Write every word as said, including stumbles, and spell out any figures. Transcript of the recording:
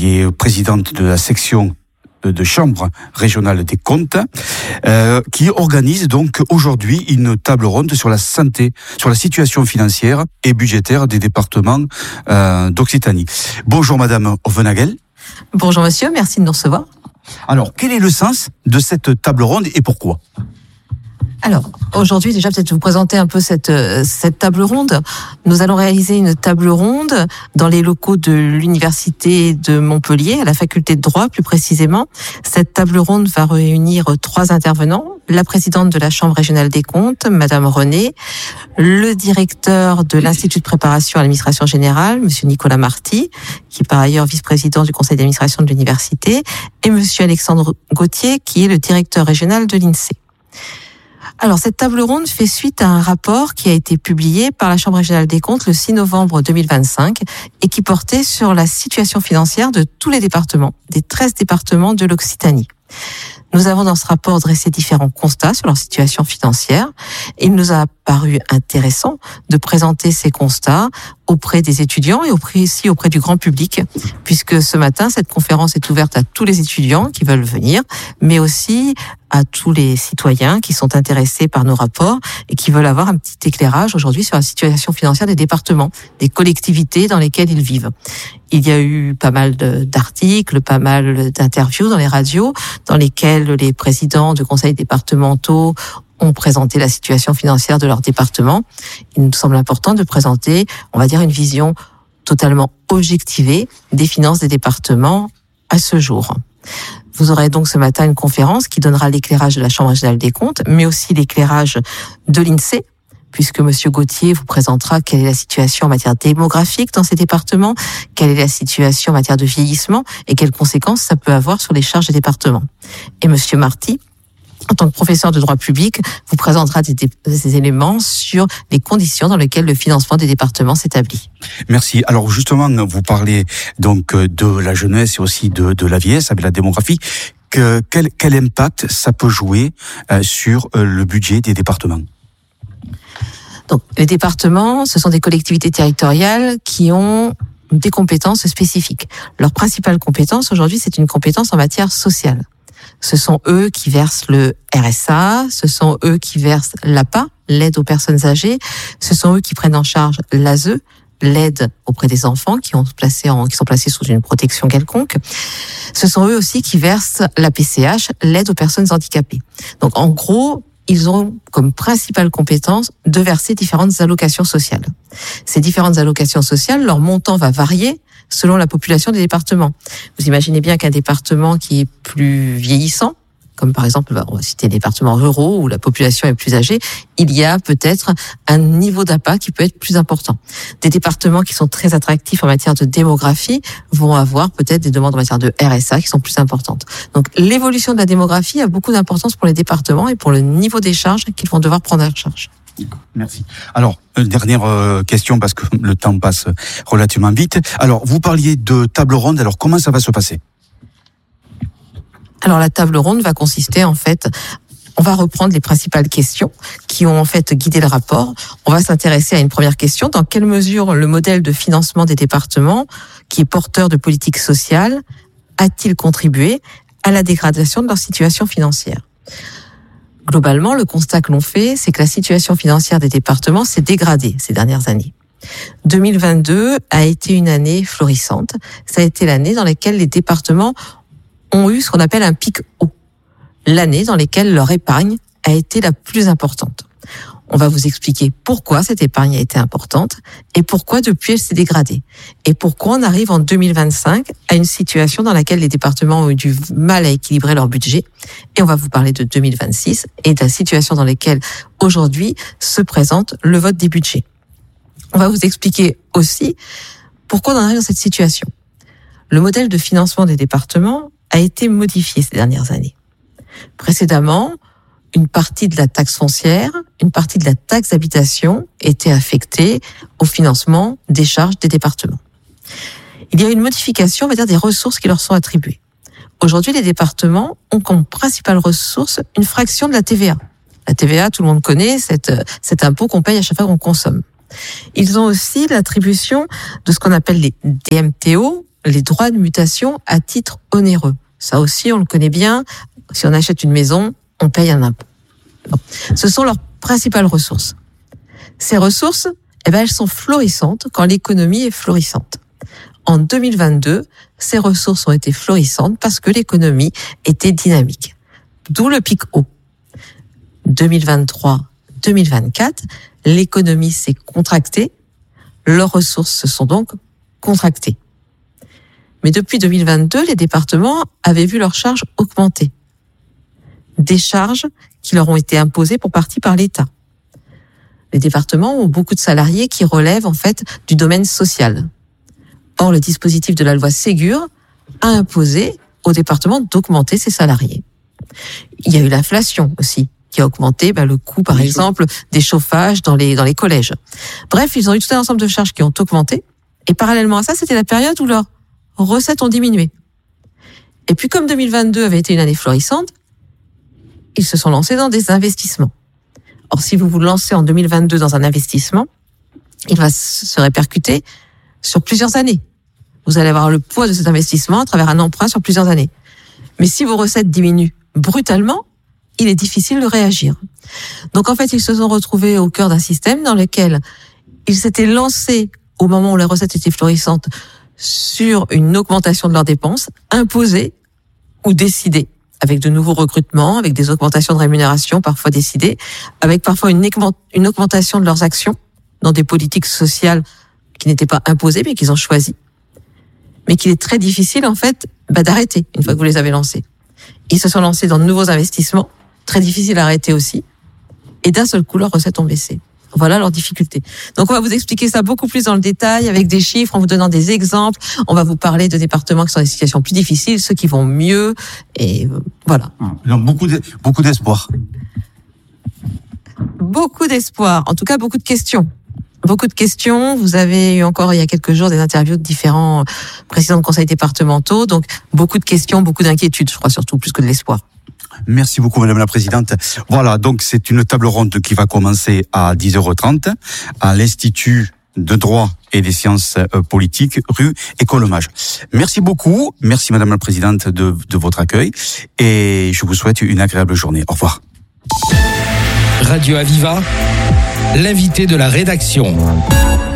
qui est présidente de la section de chambre régionale des comptes, euh, qui organise donc aujourd'hui une table ronde sur la santé, sur la situation financière et budgétaire des départements euh, d'Occitanie. Bonjour Madame Ovenagel. Bonjour Monsieur, merci de nous recevoir. Alors, quel est le sens de cette table ronde et pourquoi ? Alors, aujourd'hui, déjà, peut-être vous présenter un peu cette, cette table ronde. Nous allons réaliser une table ronde dans les locaux de l'Université de Montpellier, à la faculté de droit, plus précisément. Cette table ronde va réunir trois intervenants. La présidente de la Chambre régionale des comptes, Madame René, le directeur de l'Institut de préparation à l'administration générale, Monsieur Nicolas Marty, qui est par ailleurs vice-président du conseil d'administration de l'université, et Monsieur Alexandre Gauthier, qui est le directeur régional de l'INSEE. Alors, cette table ronde fait suite à un rapport qui a été publié par la Chambre régionale des comptes le six novembre deux mille vingt-cinq et qui portait sur la situation financière de tous les départements, des treize départements de l'Occitanie. Nous avons dans ce rapport dressé différents constats sur leur situation financière et il nous a paru intéressant de présenter ces constats auprès des étudiants et auprès, aussi auprès du grand public, puisque ce matin, cette conférence est ouverte à tous les étudiants qui veulent venir, mais aussi à tous les citoyens qui sont intéressés par nos rapports et qui veulent avoir un petit éclairage aujourd'hui sur la situation financière des départements, des collectivités dans lesquelles ils vivent. Il y a eu pas mal d'articles, pas mal d'interviews dans les radios, dans lesquelles les présidents de conseils départementaux ont présenté la situation financière de leur département. Il nous semble important de présenter, on va dire, une vision totalement objectivée des finances des départements à ce jour. Vous aurez donc ce matin une conférence qui donnera l'éclairage de la Chambre régionale des comptes, mais aussi l'éclairage de l'INSEE, puisque Monsieur Gauthier vous présentera quelle est la situation en matière démographique dans ces départements, quelle est la situation en matière de vieillissement et quelles conséquences ça peut avoir sur les charges des départements. Et Monsieur Marty, en tant que professeur de droit public, vous présentera des, des éléments sur les conditions dans lesquelles le financement des départements s'établit. Merci. Alors justement, vous parlez donc de la jeunesse et aussi de, de la vieillesse avec la démographie. Que, quel, quel impact ça peut jouer euh, sur euh, le budget des départements ? Donc, les départements, ce sont des collectivités territoriales qui ont des compétences spécifiques. Leur principale compétence aujourd'hui, c'est une compétence en matière sociale. Ce sont eux qui versent le R S A, ce sont eux qui versent l'A P A, l'aide aux personnes âgées, ce sont eux qui prennent en charge l'A S E, l'aide auprès des enfants qui, ont placé en, qui sont placés sous une protection quelconque. Ce sont eux aussi qui versent la P C H, l'aide aux personnes handicapées. Donc en gros, ils ont comme principale compétence de verser différentes allocations sociales. Ces différentes allocations sociales, leur montant va varier selon la population des départements. Vous imaginez bien qu'un département qui est plus vieillissant, comme par exemple, on va citer des départements ruraux où la population est plus âgée, il y a peut-être un niveau d'A P A qui peut être plus important. Des départements qui sont très attractifs en matière de démographie vont avoir peut-être des demandes en matière de R S A qui sont plus importantes. Donc l'évolution de la démographie a beaucoup d'importance pour les départements et pour le niveau des charges qu'ils vont devoir prendre en charge. Merci. Alors, une dernière euh, question parce que le temps passe relativement vite. Alors, vous parliez de table ronde, alors comment ça va se passer ? Alors, la table ronde va consister en fait, on va reprendre les principales questions qui ont en fait guidé le rapport. On va s'intéresser à une première question. Dans quelle mesure le modèle de financement des départements, qui est porteur de politique sociale, a-t-il contribué à la dégradation de leur situation financière ? Globalement, le constat que l'on fait, c'est que la situation financière des départements s'est dégradée ces dernières années. deux mille vingt-deux a été une année florissante. Ça a été l'année dans laquelle les départements ont eu ce qu'on appelle un pic haut. L'année dans laquelle leur épargne a été la plus importante. On va vous expliquer pourquoi cette épargne a été importante et pourquoi depuis elle s'est dégradée. Et pourquoi on arrive en deux mille vingt-cinq à une situation dans laquelle les départements ont eu du mal à équilibrer leur budget. Et on va vous parler de deux mille vingt-six et de la situation dans laquelle aujourd'hui se présente le vote des budgets. On va vous expliquer aussi pourquoi on arrive dans cette situation. Le modèle de financement des départements a été modifié ces dernières années. Précédemment, une partie de la taxe foncière, une partie de la taxe d'habitation était affectée au financement des charges des départements. Il y a une modification, on va dire, des ressources qui leur sont attribuées. Aujourd'hui, les départements ont comme principale ressource une fraction de la T V A. La T V A, tout le monde connaît, cet, cet impôt qu'on paye à chaque fois qu'on consomme. Ils ont aussi l'attribution de ce qu'on appelle les D M T O les droits de mutation à titre onéreux. Ça aussi, on le connaît bien. Si on achète une maison, on paye un impôt. Bon. Ce sont leurs principales ressources. Ces ressources, eh ben, elles sont florissantes quand l'économie est florissante. En deux mille vingt-deux, ces ressources ont été florissantes parce que l'économie était dynamique. D'où le pic haut. deux mille vingt-trois deux mille vingt-quatre, l'économie s'est contractée, leurs ressources se sont donc contractées. Mais depuis deux mille vingt-deux, les départements avaient vu leurs charges augmenter. Des charges qui leur ont été imposées pour partie par l'État. Les départements ont beaucoup de salariés qui relèvent en fait du domaine social. Or, le dispositif de la loi Ségur a imposé aux départements d'augmenter ses salariés. Il y a eu l'inflation aussi, qui a augmenté ben, le coût, par exemple, des chauffages dans les, dans les collèges. Bref, ils ont eu tout un ensemble de charges qui ont augmenté. Et parallèlement à ça, c'était la période où leurs recettes ont diminué. Et puis, comme deux mille vingt-deux avait été une année florissante, ils se sont lancés dans des investissements. Or, si vous vous lancez en deux mille vingt-deux dans un investissement, il va se répercuter sur plusieurs années. Vous allez avoir le poids de cet investissement à travers un emprunt sur plusieurs années. Mais si vos recettes diminuent brutalement, il est difficile de réagir. Donc en fait, ils se sont retrouvés au cœur d'un système dans lequel ils s'étaient lancés, au moment où les recettes étaient florissantes, sur une augmentation de leurs dépenses, imposées ou décidées, avec de nouveaux recrutements, avec des augmentations de rémunération parfois décidées, avec parfois une augmentation de leurs actions dans des politiques sociales qui n'étaient pas imposées, mais qu'ils ont choisies. Mais qu'il est très difficile, en fait, bah, d'arrêter une fois que vous les avez lancés. Ils se sont lancés dans de nouveaux investissements, très difficiles à arrêter aussi, et d'un seul coup, leurs recettes ont baissé. Voilà leurs difficultés. Donc, on va vous expliquer ça beaucoup plus dans le détail, avec des chiffres, en vous donnant des exemples. On va vous parler de départements qui sont dans des situations plus difficiles, ceux qui vont mieux, et euh, voilà. Donc, beaucoup de, beaucoup d'espoir. Beaucoup d'espoir. En tout cas, beaucoup de questions. Beaucoup de questions. Vous avez eu encore il y a quelques jours des interviews de différents présidents de conseils départementaux. Donc, beaucoup de questions, beaucoup d'inquiétudes, je crois surtout, plus que de l'espoir. Merci beaucoup, Madame la Présidente. Voilà, donc c'est une table ronde qui va commencer à dix heures trente à l'Institut de droit et des sciences politiques, rue École-Mage. Merci beaucoup. Merci, Madame la Présidente, de, de votre accueil. Et je vous souhaite une agréable journée. Au revoir. Radio Aviva, l'invité de la rédaction.